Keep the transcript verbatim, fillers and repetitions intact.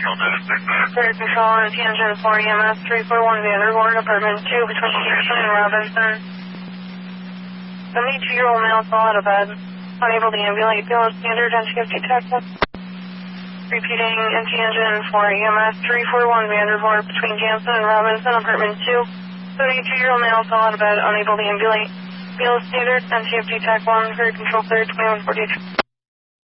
Third control on tangent for E M S three four one Vandervoort, apartment two between Houston and Robinson. seventy-two-year-old male fell out of bed, unable to ambulate, below standard N T F detected. Repeating in tangent for E M S three four one Vandervoort between Jansen and Robinson, apartment two. seventy-two-year-old male fell out of bed, unable to ambulate, below standard N T F detect one, third control clear twenty-one forty-two.